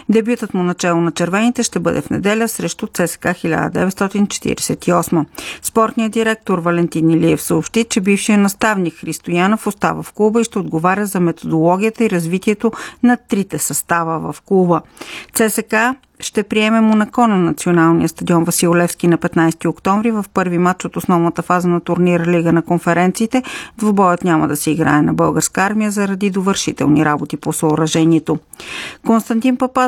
Дебютът му начело на червените ще бъде в неделя срещу ЦСКА 1948. Спортният директор Валентин Илиев съобщи, че бившият наставник Христо Янов остава в клуба и ще отговаря за методологията и развитието на трите състава в клуба. ЦСКА ще приеме Монако на националния стадион Васил Левски на 15 октомври в първи матч от основната фаза на турнир Лига на конференциите. Двубоят няма да се играе на Българска армия заради довършителни работи по съоръжението. Константин Папазов